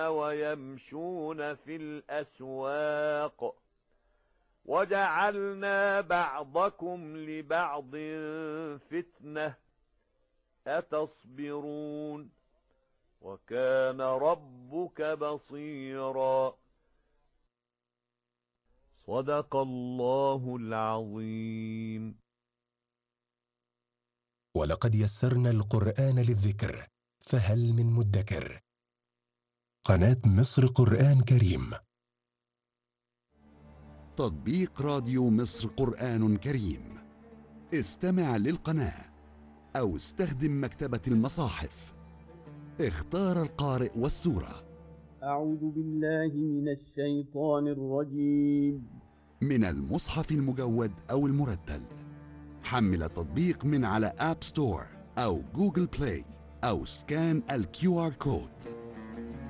ويمشون في الأسواق وجعلنا بعضكم لبعض فتنة أتصبرون وكان ربك بصيرا. صدق الله العظيم. ولقد يسرنا القرآن للذكر فهل من مدكر. قناة مصر قرآن كريم. تطبيق راديو مصر قرآن كريم. استمع للقناة أو استخدم مكتبة المصاحف. اختار القارئ والسورة. أعوذ بالله من الشيطان الرجيم. من المصحف المجود أو المرتل. حمل التطبيق من على آب ستور أو جوجل بلاي أو سكان الQR كود.